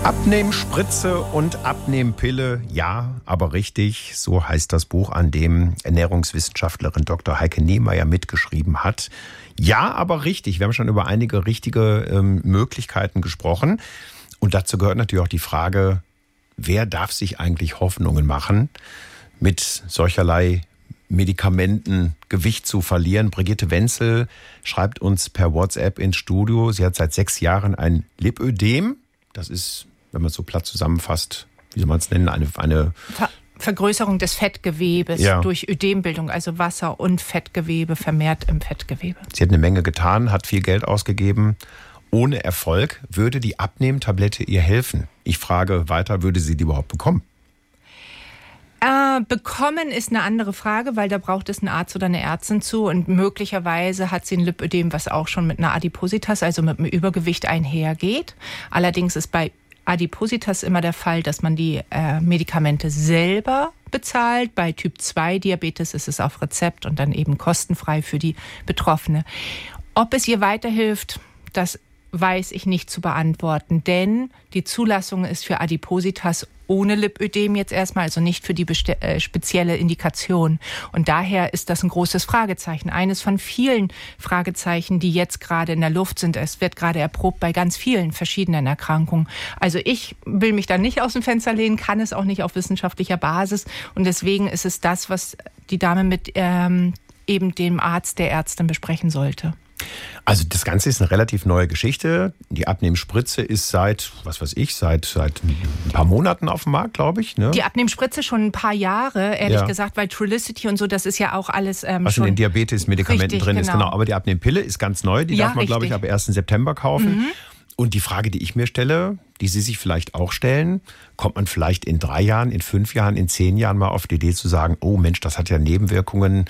Abnehmspritze und Abnehmpille, ja, aber richtig, so heißt das Buch, an dem Ernährungswissenschaftlerin Dr. Heike Niemeyer mitgeschrieben hat. Ja, aber richtig, wir haben schon über einige richtige Möglichkeiten gesprochen und dazu gehört natürlich auch die Frage, wer darf sich eigentlich Hoffnungen machen, mit solcherlei Medikamenten Gewicht zu verlieren. Brigitte Wenzel schreibt uns per WhatsApp ins Studio, sie hat seit 6 Jahren ein Lipödem. Das ist, wenn man es so platt zusammenfasst, wie soll man es nennen, eine Vergrößerung des Fettgewebes durch Ödembildung, also Wasser- und Fettgewebe vermehrt im Fettgewebe. Sie hat eine Menge getan, hat viel Geld ausgegeben. Ohne Erfolg. Würde die Abnehmtablette ihr helfen? Ich frage weiter, würde sie die überhaupt bekommen? Bekommen ist eine andere Frage, weil da braucht es einen Arzt oder eine Ärztin zu und möglicherweise hat sie ein Lipödem, was auch schon mit einer Adipositas, also mit einem Übergewicht einhergeht. Allerdings ist bei Adipositas immer der Fall, dass man die Medikamente selber bezahlt. Bei Typ 2 Diabetes ist es auf Rezept und dann eben kostenfrei für die Betroffene. Ob es ihr weiterhilft, das weiß ich nicht zu beantworten, denn die Zulassung ist für Adipositas ohne Lipödem jetzt erstmal, also nicht für die spezielle Indikation. Und daher ist das ein großes Fragezeichen. Eines von vielen Fragezeichen, die jetzt gerade in der Luft sind. Es wird gerade erprobt bei ganz vielen verschiedenen Erkrankungen. Also ich will mich da nicht aus dem Fenster lehnen, kann es auch nicht auf wissenschaftlicher Basis. Und deswegen ist es das, was die Dame mit eben dem Arzt, der Ärztin besprechen sollte. Also das Ganze ist eine relativ neue Geschichte. Die Abnehmspritze ist seit ein paar Monaten auf dem Markt, glaube ich. Ne? Die Abnehmspritze schon ein paar Jahre, ehrlich gesagt, weil Trulicity und so, das ist ja auch alles was schon in den Diabetes-Medikamenten drin ist. Genau. Aber die Abnehmpille ist ganz neu, die darf man, glaube ich, ab 1. September kaufen. Und die Frage, die ich mir stelle, die Sie sich vielleicht auch stellen, kommt man vielleicht in 3 Jahren, in 5 Jahren, in 10 Jahren mal auf die Idee zu sagen, oh Mensch, das hat ja Nebenwirkungen,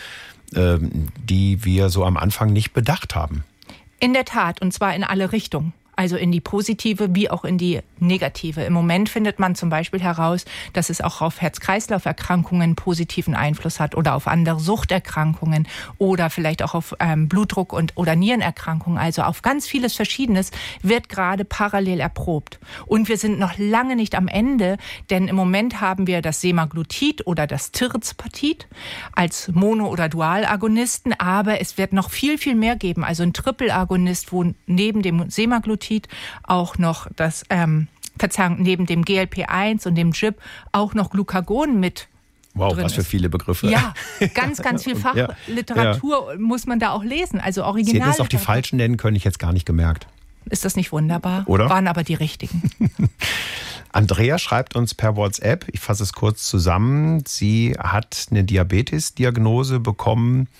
die wir so am Anfang nicht bedacht haben. In der Tat, und zwar in alle Richtungen. Also in die positive wie auch in die negative. Im Moment findet man zum Beispiel heraus, dass es auch auf Herz-Kreislauf-Erkrankungen positiven Einfluss hat oder auf andere Suchterkrankungen oder vielleicht auch auf Blutdruck- oder Nierenerkrankungen. Also auf ganz vieles Verschiedenes wird gerade parallel erprobt. Und wir sind noch lange nicht am Ende, denn im Moment haben wir das Semaglutid oder das Tirzepatid als Mono- oder Dualagonisten, aber es wird noch viel, viel mehr geben. Also ein Triple-Agonist, wo neben dem Semaglutid auch noch das, neben dem GLP-1 und dem GIP auch noch Glucagon mit Wow, drin was für viele Begriffe. Ja, ganz, ganz viel Fachliteratur muss man da auch lesen. Also original. Sie hätten jetzt auch die falschen nennen können, ich hätte es gar nicht gemerkt. Ist das nicht wunderbar? Oder? Waren aber die richtigen. Andrea schreibt uns per WhatsApp, ich fasse es kurz zusammen, sie hat eine Diabetes-Diagnose bekommen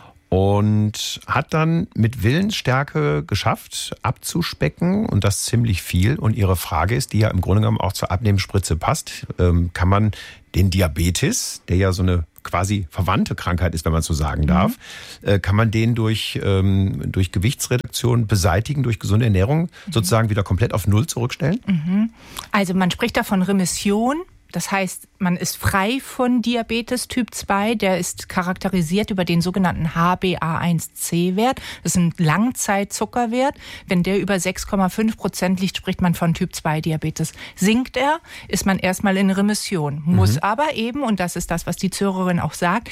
und hat dann mit Willensstärke geschafft, abzuspecken und das ziemlich viel. Und ihre Frage ist, die ja im Grunde genommen auch zur Abnehmspritze passt, kann man den Diabetes, der ja so eine quasi verwandte Krankheit ist, wenn man so sagen darf, kann man den durch Gewichtsreduktion beseitigen, durch gesunde Ernährung sozusagen wieder komplett auf Null zurückstellen? Also man spricht da von Remission. Das heißt, man ist frei von Diabetes Typ 2. Der ist charakterisiert über den sogenannten HbA1c-Wert. Das ist ein Langzeitzuckerwert. Wenn der über 6,5% liegt, spricht man von Typ 2 Diabetes. Sinkt er, ist man erstmal in Remission. Muss aber eben, und das ist das, was die Zuhörerin auch sagt,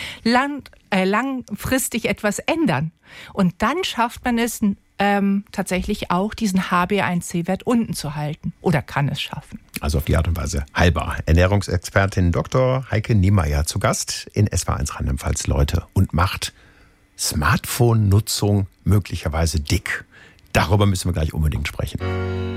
langfristig etwas ändern. Und dann schafft man es tatsächlich auch, diesen HbA1c-Wert unten zu halten. Oder kann es schaffen. Also auf die Art und Weise heilbar. Ernährungsexpertin Dr. Heike Niemeyer zu Gast in SWR1 Rheinland-Pfalz, Leute, und macht Smartphone-Nutzung möglicherweise dick. Darüber müssen wir gleich unbedingt sprechen.